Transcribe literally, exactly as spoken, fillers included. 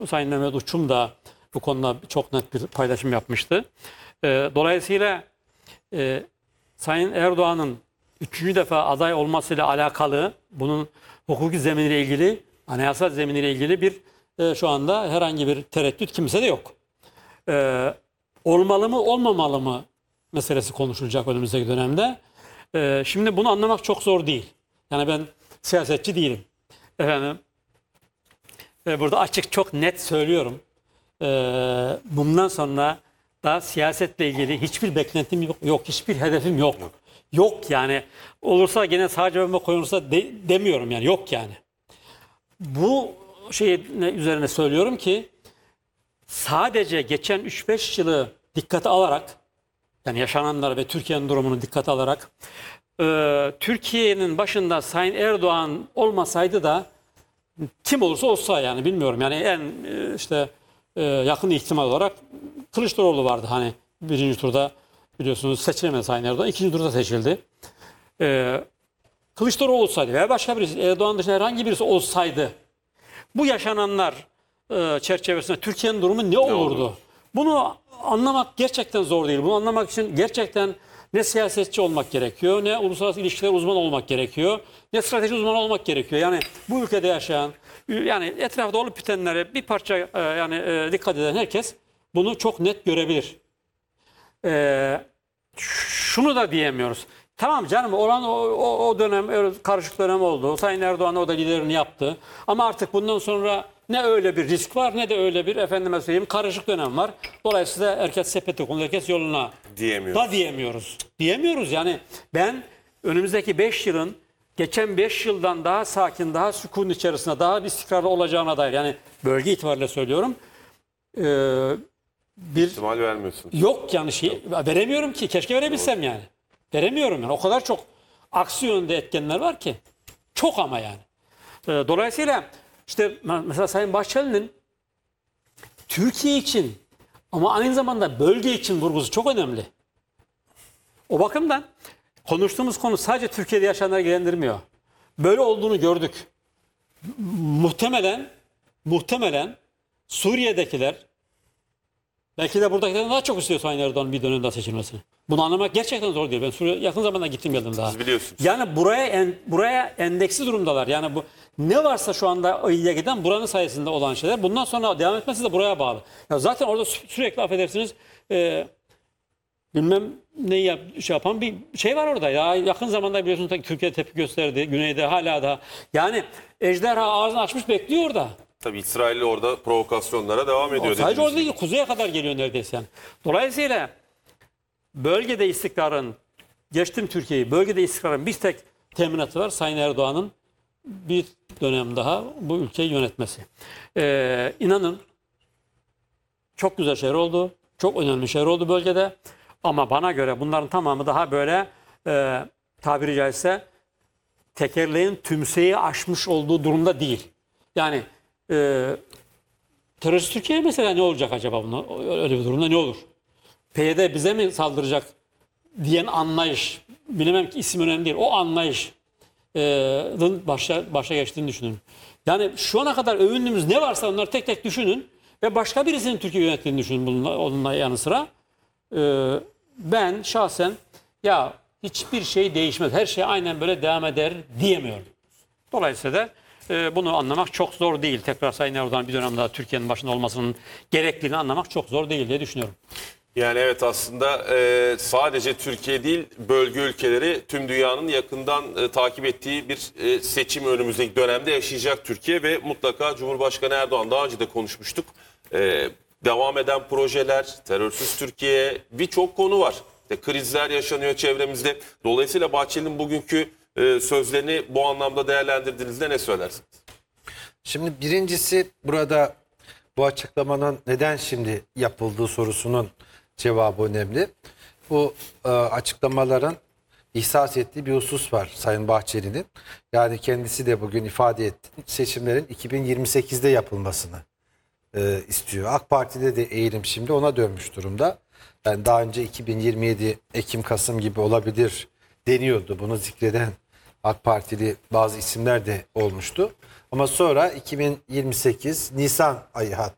Sayın Mehmet Uçum da bu konuda çok net bir paylaşım yapmıştı. E, dolayısıyla e, Sayın Erdoğan'ın üçüncü defa aday olmasıyla alakalı, bunun hukuki zeminiyle ilgili, anayasal zeminiyle ilgili bir e, şu anda herhangi bir tereddüt kimsede yok. E, olmalı mı olmamalı mı meselesi konuşulacak önümüzdeki dönemde. E, şimdi bunu anlamak çok zor değil. Yani ben siyasetçi değilim. Efendim, e, burada açık çok net söylüyorum. E, bundan sonra da siyasetle ilgili hiçbir beklentim yok, yok hiçbir hedefim yok. Yok, yok yani. Olursa gene sadece önüme koyulursa de, demiyorum yani, yok yani. Bu şey üzerine söylüyorum ki sadece geçen üç beş yılı dikkate alarak, yani yaşananları ve Türkiye'nin durumunu dikkate alarak, e, Türkiye'nin başında Sayın Erdoğan olmasaydı da kim olursa olsa, yani bilmiyorum, yani en e, işte e, yakın ihtimal olarak Kılıçdaroğlu vardı, hani birinci turda biliyorsunuz seçilemedi Sayın Erdoğan, ikinci turda seçildi. E, Kılıçdaroğlu olsaydı veya başka birisi, Erdoğan dışında herhangi birisi olsaydı, bu yaşananlar e, çerçevesinde Türkiye'nin durumu ne, ne olurdu? Olur? Bunu anlamak gerçekten zor değil. Bunu anlamak için gerçekten ne siyasetçi olmak gerekiyor, ne uluslararası ilişkiler uzmanı olmak gerekiyor, ne strateji uzmanı olmak gerekiyor. Yani bu ülkede yaşayan, yani etrafta olup bitenlere bir parça e, yani e, dikkat eden herkes bunu çok net görebilir. E, şunu da diyemiyoruz. Tamam canım, olan o, o, o dönem karışık dönem oldu. Sayın Erdoğan o da liderini yaptı. Ama artık bundan sonra ne öyle bir risk var, ne de öyle bir, efendime söyleyeyim, karışık dönem var. Dolayısıyla herkes sepete kondu, herkes yoluna diyemiyoruz. da diyemiyoruz. Diyemiyoruz yani. Ben önümüzdeki beş yılın geçen beş yıldan daha sakin, daha sükun içerisinde, daha bir istikrarlı olacağına dair, yani bölge itibariyle söylüyorum. Ee, bir ihtimal vermiyorsun. Yok yani, şey veremiyorum ki. Keşke verebilsem. Doğru. Yani. Veremiyorum yani. O kadar çok aksi yönde etkenler var ki. Çok ama yani. Ee, dolayısıyla işte mesela Sayın Bahçeli'nin Türkiye için ama aynı zamanda bölge için vurgusu çok önemli. O bakımdan konuştuğumuz konu sadece Türkiye'de yaşayanları ilgilendirmiyor. Böyle olduğunu gördük. Muhtemelen muhtemelen Suriye'dekiler, belki de buradakilerden daha çok istiyor Sayın Erdoğan'ın bir dönem daha seçilmesini. Bunu anlamak gerçekten zor değil. Ben Suriye yakın zamanda gittim geldim daha. Siz biliyorsunuz. Yani buraya en, buraya endeksli durumdalar. Yani bu ne varsa şu anda iyiye giden buranın sayesinde olan şeyler. Bundan sonra devam etmesi de buraya bağlı. Ya zaten orada sü sürekli affedersiniz e, bilmem ne yap, şey yapan bir şey var orada. Ya yakın zamanda biliyorsunuz Türkiye tepki gösterdi. Güneyde hala da. Yani ejderha ağzını açmış bekliyor orada. Tabii İsrail orada provokasyonlara devam ediyor. Sadece orada değil, kuzeye kadar geliyor neredeyse yani. Dolayısıyla bölgede istikrarın, geçtim Türkiye'yi, bölgede istikrarın bir tek teminatı var: Sayın Erdoğan'ın bir dönem daha bu ülkeyi yönetmesi. Ee, inanın çok güzel şeyler oldu, çok önemli şeyler oldu bölgede. Ama bana göre bunların tamamı daha böyle e, tabiri caizse tekerleğin tümseyi aşmış olduğu durumda değil. Yani Ee, terörist Türkiye mesela ne olacak acaba buna? Öyle bir durumda ne olur? P Y D bize mi saldıracak diyen anlayış, bilemem ki, isim önemli değil. O anlayışın e, başa, başa geçtiğini düşünün. Yani şu ana kadar övündüğümüz ne varsa onları tek tek düşünün ve başka birisinin Türkiye yönettiğini düşünün bununla, onunla yanı sıra. Ee, ben şahsen ya hiçbir şey değişmez, her şey aynen böyle devam eder diyemiyorum. Dolayısıyla bunu anlamak çok zor değil. Tekrar Sayın Erdoğan bir dönem daha Türkiye'nin başında olmasının gerekliliğini anlamak çok zor değil diye düşünüyorum. Yani evet, aslında e, sadece Türkiye değil, bölge ülkeleri, tüm dünyanın yakından e, takip ettiği bir e, seçim önümüzdeki dönemde yaşayacak Türkiye ve mutlaka Cumhurbaşkanı Erdoğan, daha önce de konuşmuştuk. E, devam eden projeler, terörsüz Türkiye, birçok konu var. İşte krizler yaşanıyor çevremizde. Dolayısıyla Bahçeli'nin bugünkü e, sözlerini bu anlamda değerlendirdiğinizde ne söylersiniz? Şimdi birincisi, burada bu açıklamanın neden şimdi yapıldığı sorusunun cevabı önemli. Bu e, açıklamaların ihsas ettiği bir husus var Sayın Bahçeli'nin. Yani kendisi de bugün ifade etti. Seçimlerin iki bin yirmi sekizde yapılmasını e, istiyor. AK Parti'de de eğilim şimdi ona dönmüş durumda. Yani daha önce iki bin yirmi yedi Ekim-Kasım gibi olabilir deniyordu. Bunu zikreden AK Partili bazı isimler de olmuştu. Ama sonra iki bin yirmi sekiz Nisan ayı hatta